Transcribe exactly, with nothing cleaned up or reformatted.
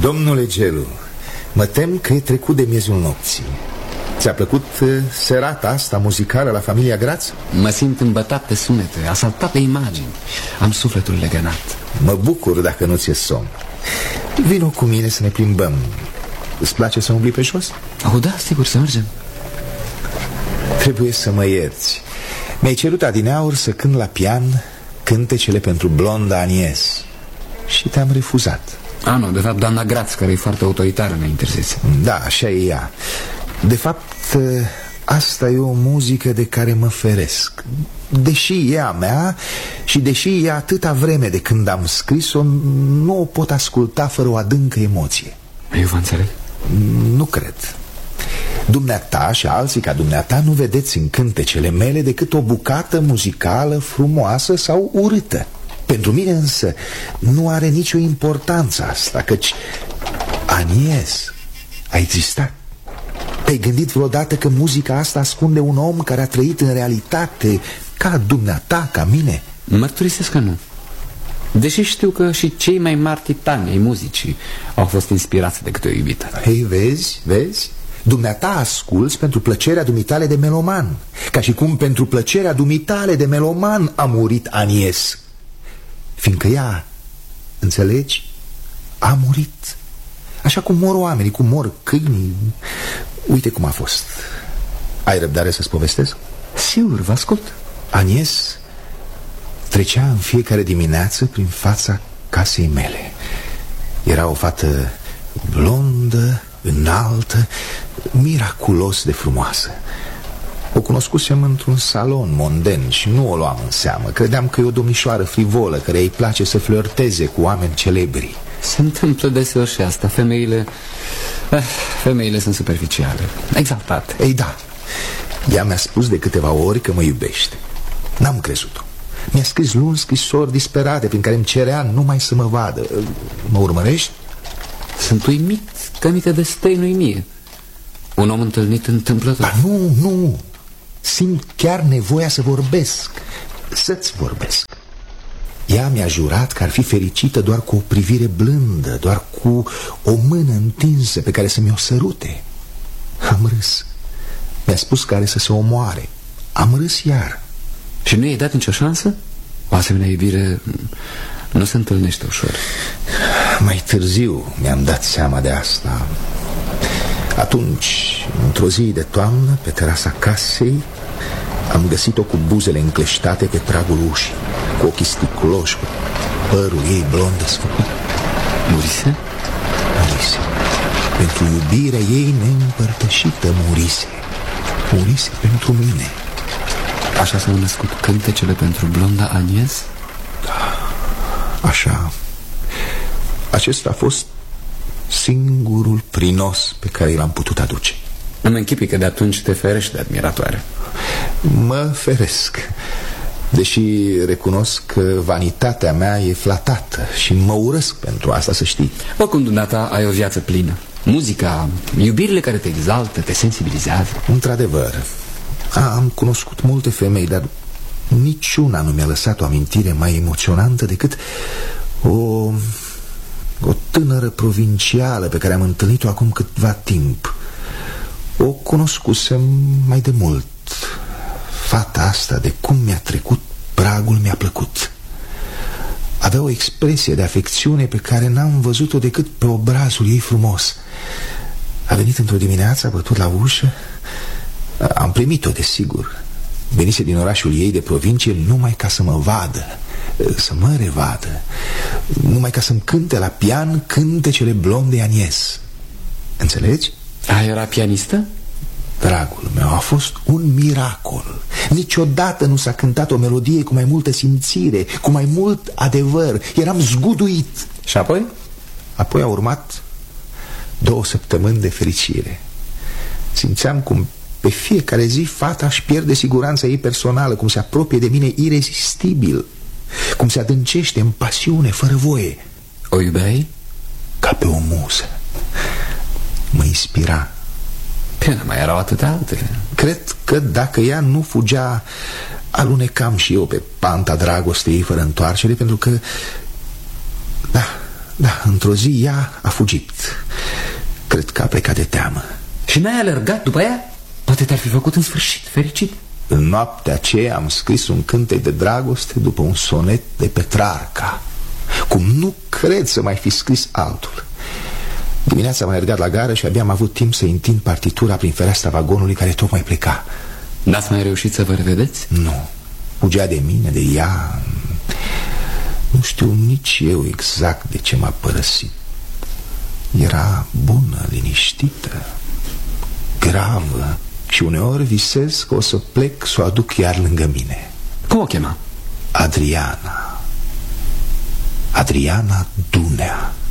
Domnule Gelu, mă tem că e trecut de miezul nopții. Ți-a plăcut uh, serata asta muzicală la familia Graț? Mă simt îmbătat de sunete, asaltat de imagini. Am sufletul legănat. Mă bucur dacă nu ți-e somn. Vino cu mine să ne plimbăm. Îți place să umbli pe jos? Oh, da, sigur, să mergem. Trebuie să mă ierți. Mi-ai cerut adineauri să cânt la pian cântecele pentru blonda Anies și te-am refuzat. A, nu, de fapt, doamna Graț, care e foarte autoritară, mi-a interzis. Da, așa e ea. De fapt, asta e o muzică de care mă feresc. Deși e a mea și deși e atâta vreme de când am scris-o, nu o pot asculta fără o adâncă emoție. Eu vă înțeleg? Nu cred. Dumneata și alții ca dumneata nu vedeți în cântecele mele decât o bucată muzicală frumoasă sau urâtă. Pentru mine însă nu are nicio importanță asta, căci Anies a existat. Te-ai gândit vreodată că muzica asta ascunde un om care a trăit în realitate, ca dumneata, ca mine? Mărturisesc că nu. Deși știu că și cei mai mari titani ai muzicii au fost inspirați de câte o iubită. Hei, vezi, vezi? Dumneata asculți pentru plăcerea dumitale de meloman, ca și cum pentru plăcerea dumitale de meloman a murit Anies. Fiindcă ea, înțelegi, a murit. Așa cum mor oamenii, cum mor câinii. Uite cum a fost. Ai răbdare să-ți povestesc? Sigur, vă ascult. Anies trecea în fiecare dimineață prin fața casei mele. Era o fată blondă, înaltă, miraculos de frumoasă. O cunoscusem într-un salon monden și nu o luam în seamă. Credeam că e o domnișoară frivolă care îi place să flirteze cu oameni celebri. Se întâmplă deseori și asta. Femeile eh, Femeile sunt superficiale, exaltate. Ei da, ea mi-a spus de câteva ori că mă iubește. N-am crezut-o. Mi-a scris luni scrisori disperate prin care îmi cerea numai să mă vadă. Mă urmărești? Sunt uimit că mi te destăinui mie. Un om întâlnit întâmplător. Dar nu, nu. Simt chiar nevoia să vorbesc. Să-ți vorbesc. Ea mi-a jurat că ar fi fericită doar cu o privire blândă, doar cu o mână întinsă pe care să mi-o sărute. Am râs. Mi-a spus că are să se omoare. Am râs iar. Și nu i-ai dat nicio șansă? O asemenea iubire nu se întâlnește ușor. Mai târziu mi-am dat seama de asta. Atunci, într-o zi de toamnă, pe terasa casei, am găsit-o cu buzele încleștate pe pragul ușii, cu ochii sticloși, cu părul ei blond desfăcut. Murise? Murise. Pentru iubirea ei neîmpărtășită murise. Murise pentru mine. Așa s-au născut cântecele pentru blonda Anies? Da, așa. Acesta a fost singurul prinos pe care l-am putut aduce. Îmi închipui că de atunci te ferești de admiratoare. Mă feresc, deși recunosc că vanitatea mea e flatată și mă urăsc pentru asta, să știi. Oricum, dumneata, ai o viață plină. Muzica, iubirile care te exaltă, te sensibilizează. Într-adevăr, am cunoscut multe femei, dar niciuna nu mi-a lăsat o amintire mai emoționantă decât o... o tânără provincială pe care am întâlnit-o acum câtva timp. O cunoscusem mai de mult. Fata asta, de cum mi-a trecut pragul, mi-a plăcut. Avea o expresie de afecțiune pe care n-am văzut-o decât pe obrazul ei frumos. A venit într-o dimineață, a bătut la ușă. Am primit-o, desigur. Venise din orașul ei de provincie numai ca să mă vadă, să mă revadă, numai ca să-mi cânte la pian cântecele blondei Anies. Înțelegi? A, era pianistă? Dragul meu, a fost un miracol. Niciodată nu s-a cântat o melodie cu mai multă simțire, cu mai mult adevăr. Eram zguduit. Și apoi? Apoi a urmat două săptămâni de fericire. Simțeam cum pe fiecare zi fata își pierde siguranța ei personală, cum se apropie de mine irezistibil, cum se adâncește în pasiune, fără voie. O iubeai? Ca pe o muză. Mă inspira. Bine, mai erau atâtea altele. Cred că dacă ea nu fugea, alunecam și eu pe panta dragostei fără întoarcere, pentru că, da, Da, într-o zi ea a fugit. Cred că a plecat de teamă. Și n-ai alergat după ea? Poate te-ar fi făcut în sfârșit fericit. În noaptea aceea am scris un cântec de dragoste după un sonet de Petrarca. Cum nu cred să mai fi scris altul. Dimineața am alergat la gară și abia am avut timp să întind partitura prin fereastra vagonului care tocmai pleca. N-ați mai reușit să vă revedeți? Nu. Fugea de mine, de ea. Nu știu nici eu exact de ce m-a părăsit. Era bună, liniștită, gravă. Și uneori visez că o să plec să o aduc iar lângă mine. Cum o chema? Adriana. Adriana Dunea.